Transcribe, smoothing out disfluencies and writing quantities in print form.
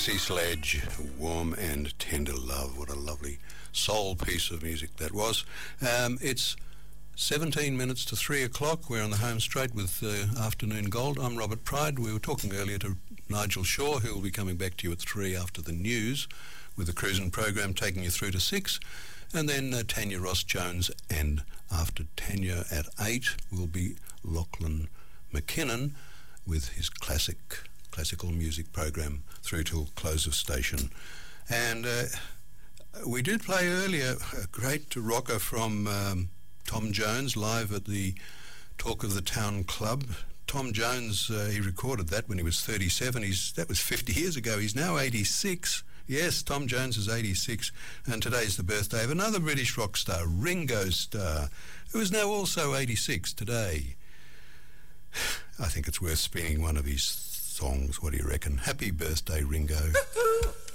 Dixie Sledge, Warm and Tender Love. What a lovely soul piece of music that was. It's 17 minutes to 3 o'clock. We're on the home straight with Afternoon Gold. I'm Robert Pride. We were talking earlier to Nigel Shaw, who will be coming back to you at 3 after the news with the cruising program taking you through to 6. And then Tanya Ross-Jones, and after Tanya at 8 will be Lachlan McKinnon with his classical music program through till close of station. And we did play earlier a great rocker from Tom Jones live at the Talk of the Town Club. Tom Jones, he recorded that when he was 37. That was 50 years ago. He's now 86. Yes, Tom Jones is 86, and today's the birthday of another British rock star, Ringo Starr, who is now also 86 today. I think it's worth spinning one of his songs. What do you reckon? Happy birthday, Ringo.